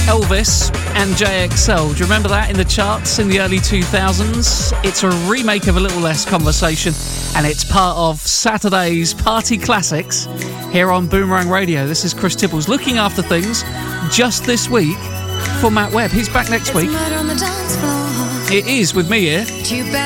Elvis and JXL. Do you remember that in the charts in the early 2000s? It's a remake of A Little Less Conversation, and it's part of Saturday's Party Classics here on Boomerang Radio. This is Chris Tibbles looking after things just this week for Matt Webb. He's back next week. It is with me here.